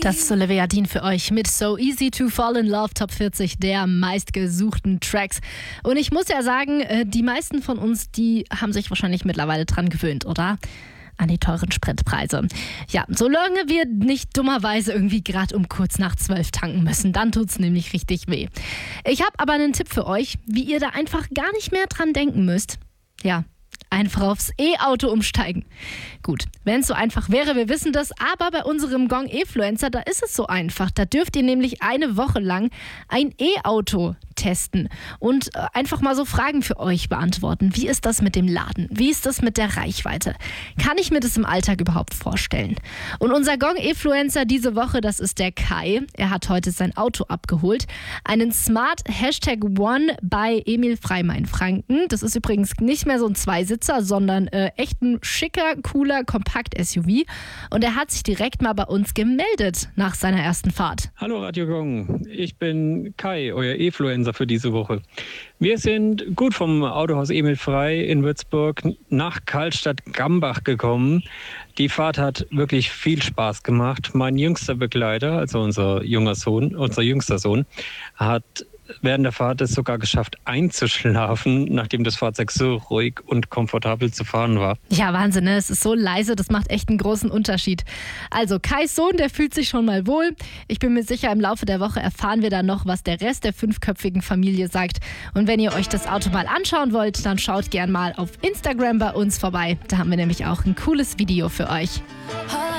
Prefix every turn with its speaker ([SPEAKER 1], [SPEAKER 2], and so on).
[SPEAKER 1] Das ist Olivia Dean für euch mit So Easy to Fall in Love, Top 40 der meistgesuchten Tracks. Und ich muss ja sagen, die meisten von uns, die haben sich wahrscheinlich mittlerweile dran gewöhnt, oder? An die teuren Spritpreise. Ja, solange wir nicht dummerweise irgendwie gerade um kurz nach 12 tanken müssen, dann tut's nämlich richtig weh. Ich habe aber einen Tipp für euch, wie ihr da einfach gar nicht mehr dran denken müsst. Ja, einfach aufs E-Auto umsteigen. Gut, wenn es so einfach wäre, wir wissen das, aber bei unserem Gong-Efluencer, da ist es so einfach. Da dürft ihr nämlich eine Woche lang ein E-Auto testen und einfach mal so Fragen für euch beantworten. Wie ist das mit dem Laden? Wie ist das mit der Reichweite? Kann ich mir das im Alltag überhaupt vorstellen? Und unser Gong-Efluencer diese Woche, das ist der Kai. Er hat heute sein Auto abgeholt. Einen Smart #1 bei Emil Freimein Franken. Das ist übrigens nicht mehr so ein Zweisitzer, sondern echt ein schicker, cooler Kompakt-SUV. Und er hat sich direkt mal bei uns gemeldet nach seiner ersten Fahrt.
[SPEAKER 2] Hallo Radio Gong, ich bin Kai, euer Efluencer für diese Woche. Wir sind gut vom Autohaus Emil Frei in Würzburg nach Karlstadt-Gambach gekommen. Die Fahrt hat wirklich viel Spaß gemacht. Mein jüngster Begleiter, also unser jüngster Sohn, hat während der Fahrt es sogar geschafft einzuschlafen, nachdem das Fahrzeug so ruhig und komfortabel zu fahren war.
[SPEAKER 1] Ja, Wahnsinn, ne? Es ist so leise, das macht echt einen großen Unterschied. Also Kais Sohn, der fühlt sich schon mal wohl. Ich bin mir sicher, im Laufe der Woche erfahren wir dann noch, was der Rest der 5-köpfigen Familie sagt. Und wenn ihr euch das Auto mal anschauen wollt, dann schaut gern mal auf Instagram bei uns vorbei. Da haben wir nämlich auch ein cooles Video für euch.